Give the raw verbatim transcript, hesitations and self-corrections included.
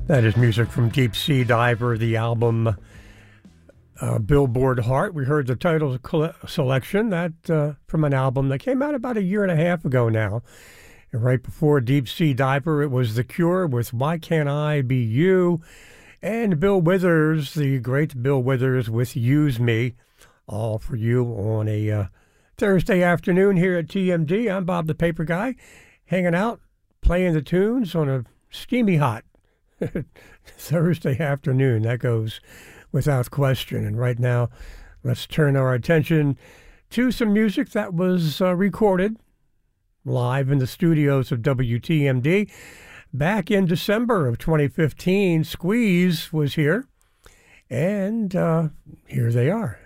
That is music from Deep Sea Diver, the album uh, Billboard Heart. We heard the title selection that uh, from an album that came out about a year and a half ago now. And right before Deep Sea Diver, it was The Cure with Why Can't I Be You? And Bill Withers, the great Bill Withers with Use Me. All for you on a uh, Thursday afternoon here at T M D. I'm Bob the Paper Guy, hanging out, playing the tunes on a steamy hot Thursday afternoon. That goes without question. And right now, let's turn our attention to some music that was uh, recorded live in the studios of W T M D. Back in December of twenty fifteen, Squeeze was here, and uh, here they are.